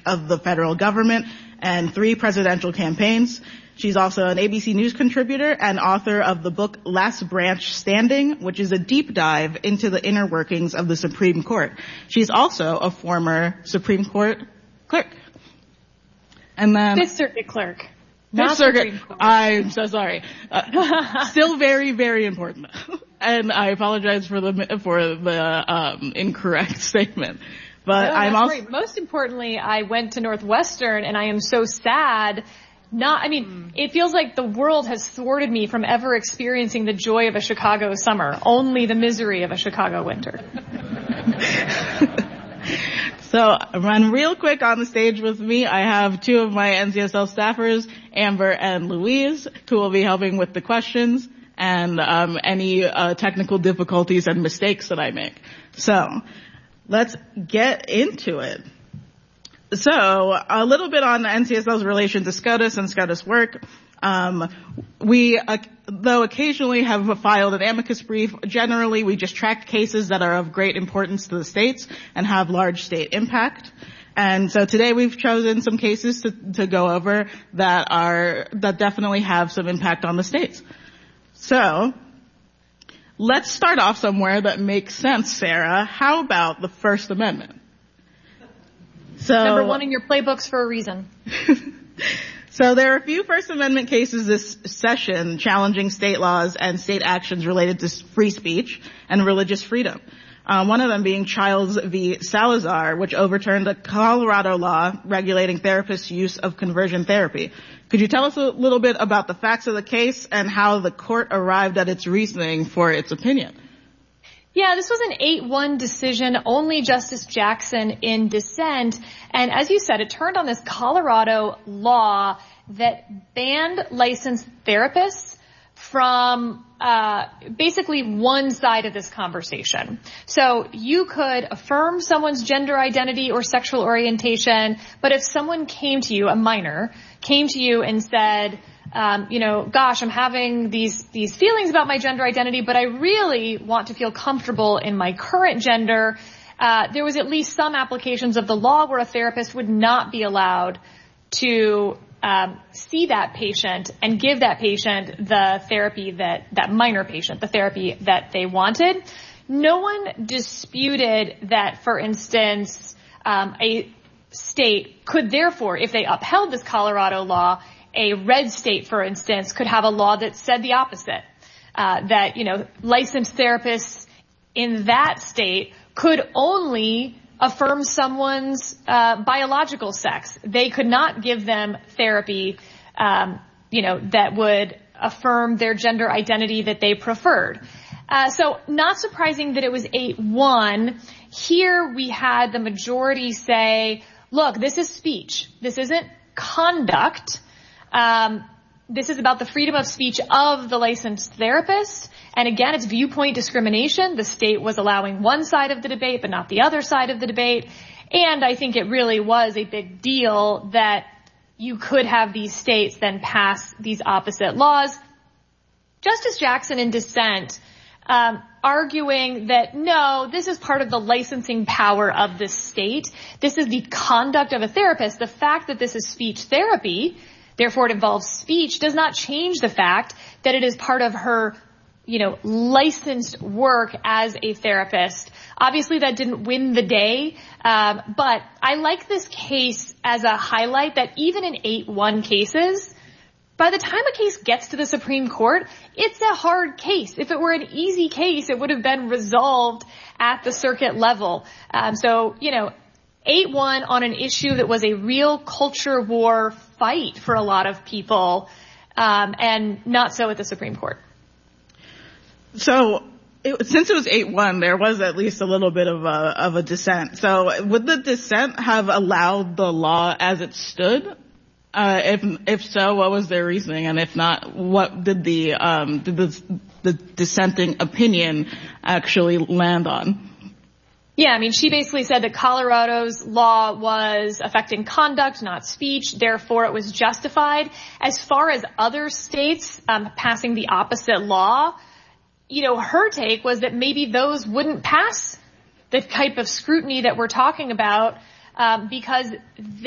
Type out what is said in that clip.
of the federal government and 3 presidential campaigns. She's also an ABC News contributor and author of the book Last Branch Standing, which is a deep dive into the inner workings of the Supreme Court. She's also a former Supreme Court clerk. And then Fifth Circuit clerk. Fifth Circuit. I'm so sorry. Still very, very important. And I apologize for the incorrect statement. But I'm also great. Most importantly, I went to Northwestern, and I am so sad. It feels like the world has thwarted me from ever experiencing the joy of a Chicago summer, only the misery of a Chicago winter. So, run real quick on the stage with me. I have 2 of my NCSL staffers, Amber and Louise, who will be helping with the questions and any technical difficulties and mistakes that I make. So, let's get into it. So, a little bit on the NCSL's relation to SCOTUS and SCOTUS work. We, though occasionally have filed an amicus brief, generally we just track cases that are of great importance to the states and have large state impact. And so today we've chosen some cases to go over that definitely have some impact on the states. So, let's start off somewhere that makes sense, Sarah. How about the First Amendment? So, number 1 in your playbooks for a reason. So there are a few First Amendment cases this session challenging state laws and state actions related to free speech and religious freedom. One of them being Childs v. Salazar, which overturned a Colorado law regulating therapists' use of conversion therapy. Could you tell us a little bit about the facts of the case and how the court arrived at its reasoning for its opinion? Yeah, this was an 8-1 decision, only Justice Jackson in dissent. And as you said, it turned on this Colorado law that banned licensed therapists from basically one side of this conversation. So you could affirm someone's gender identity or sexual orientation, but if someone came to you, a minor, came to you and said, gosh, I'm having these feelings about my gender identity, but I really want to feel comfortable in my current gender. There was at least some applications of the law where a therapist would not be allowed to see that patient and give that patient the therapy that minor patient, the therapy that they wanted. No one disputed that, for instance, a state could therefore, if they upheld this Colorado law, a red state, for instance, could have a law that said the opposite, that, licensed therapists in that state could only affirm someone's biological sex. They could not give them therapy, that would affirm their gender identity that they preferred. So not surprising that it was 8-1. Here we had the majority say, look, this is speech. This isn't conduct. This is about the freedom of speech of the licensed therapist. And again, it's viewpoint discrimination. The state was allowing one side of the debate, but not the other side of the debate. And I think it really was a big deal that you could have these states then pass these opposite laws. Justice Jackson in dissent, arguing that no, this is part of the licensing power of the state. This is the conduct of a therapist. The fact that this is speech therapy, therefore it involves speech, does not change the fact that it is part of her, licensed work as a therapist. Obviously that didn't win the day, but I like this case as a highlight that even in 8-1 cases, by the time a case gets to the Supreme Court, it's a hard case. If it were an easy case, it would have been resolved at the circuit level. 8-1 on an issue that was a real culture war fight for a lot of people, and not so at the Supreme Court. So, since it was 8-1, there was at least a little bit of a dissent. So, would the dissent have allowed the law as it stood? If so, what was their reasoning? And if not, what did the dissenting opinion actually land on? Yeah, she basically said that Colorado's law was affecting conduct, not speech. Therefore, it was justified. As far as other states passing the opposite law, her take was that maybe those wouldn't pass the type of scrutiny that we're talking about because